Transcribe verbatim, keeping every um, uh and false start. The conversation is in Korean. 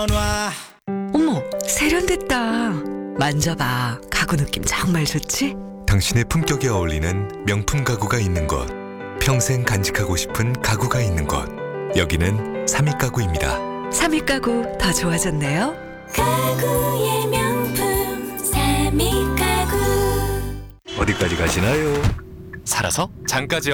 어머, 세련됐다. 만져봐. 가구 느낌 정말 좋지? 당신의 품격에 어울리는 명품 가구가 있는 곳, 평생 간직하고 싶은 가구가 있는 곳, 여기는 삼익 가구입니다. 삼익 가구 더 좋아졌네요. 가구의 명품 삼익 가구. 어디까지 가시나요? 살아서 장까지요.